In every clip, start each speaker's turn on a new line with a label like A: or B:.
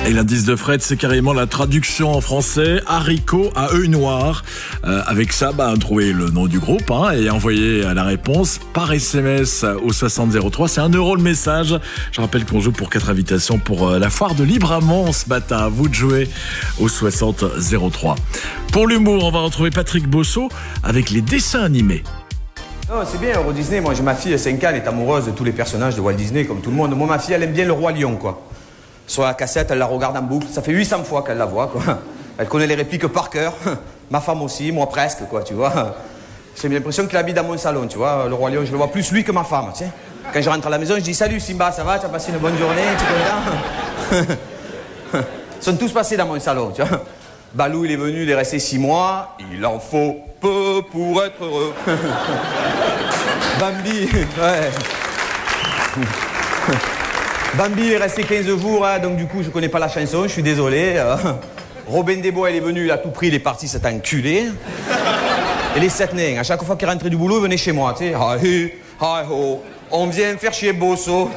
A: Et l'indice de Fred, c'est carrément la traduction en français, haricot à œil noir. Avec ça, trouvez le nom du groupe et envoyez la réponse par SMS au 6003. C'est 1 € le message. Je rappelle qu'on joue pour 4 invitations pour la foire de Libramont ce matin. À vous de jouer au 6003. Pour l'humour, on va retrouver Patrick Bosso avec les dessins animés.
B: Non, c'est bien, Euro Disney. Moi, j'ai ma fille, 5 ans, elle est amoureuse de tous les personnages de Walt Disney, comme tout le monde. Moi, ma fille, elle aime bien le Roi Lion, quoi. Sur la cassette, elle la regarde en boucle. Ça fait 800 fois qu'elle la voit, quoi. Elle connaît les répliques par cœur. Ma femme aussi, moi presque, quoi, tu vois. J'ai l'impression qu'il habite dans mon salon, tu vois. Le Roi Lion, je le vois plus lui que ma femme, tu sais. Quand je rentre à la maison, je dis « Salut Simba, ça va? Tu as passé une bonne journée? Tu es content ?» Ils sont tous passés dans mon salon, tu vois. Balou, il est venu, il est resté 6 mois. Il en faut peu pour être heureux. Bambi, ouais. Bambi est resté 15 jours, donc du coup, je connais pas la chanson, je suis désolé. Robin des Bois, il est venu, il a tout pris, il est parti, s'est enculé. Et les 7 nains, à chaque fois qu'il rentrait du boulot, il venait chez moi, tu sais. Hi, hi, ho, on vient faire chier Bosso.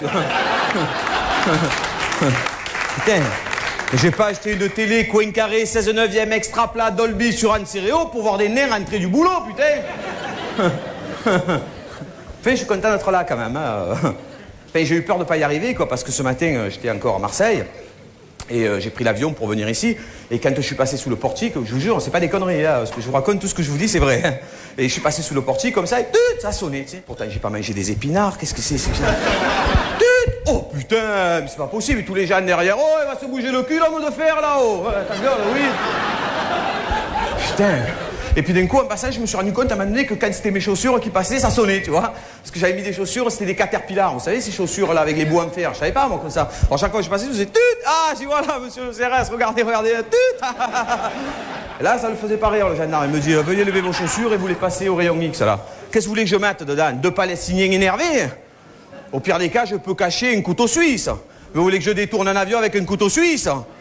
B: Putain. J'ai pas acheté de télé, coin carré, 16 neuvième, extra plat, Dolby sur un stéréo pour voir des nains rentrer du boulot, putain. Enfin, je suis content d'être là quand même. Enfin, j'ai eu peur de pas y arriver, quoi, parce que ce matin, j'étais encore à Marseille. Et j'ai pris l'avion pour venir ici. Et quand je suis passé sous le portique, je vous jure, c'est pas des conneries, là, parce que je vous raconte tout ce que je vous dis, c'est vrai. Hein. Et je suis passé sous le portique comme ça, et ça a sonné, tu sais. Pourtant, j'ai pas mangé des épinards, qu'est-ce que c'est oh putain, mais c'est pas possible, tous les gens derrière, oh, il va se bouger le cul, l'homme de fer, là-haut. Ta gueule, oui. Putain. Et puis d'un coup, en passant, je me suis rendu compte à un moment donné que quand c'était mes chaussures qui passaient, ça sonnait, tu vois. Parce que j'avais mis des chaussures, c'était des Caterpillar. Vous savez, ces chaussures-là avec les bouts en fer. Je savais pas, moi, comme ça. Alors, chaque fois que je passais, je faisais tut. Ah, j'ai voilà, monsieur le CRS, regardez, tut. Et là, ça le faisait pas rire, le gendarme. Il me dit, veuillez lever vos chaussures et vous les passez au rayon X, là. Qu'est-ce que vous voulez que je mette dedans? 2 Palestiniens énervés? Au pire des cas, je peux cacher un couteau suisse. Vous voulez que je détourne un avion avec un couteau suisse?